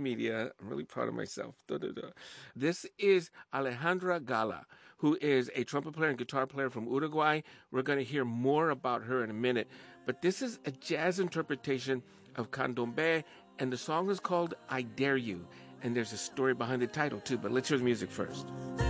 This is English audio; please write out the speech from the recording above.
media. I'm really proud of myself. Da, da, da. This is Alejandra Gala, who is a trumpet player and guitar player from Uruguay. We're going to hear more about her in a minute. But this is a jazz interpretation of Candombe, and the song is called I Dare You. And there's a story behind the title, too. But let's hear the music first.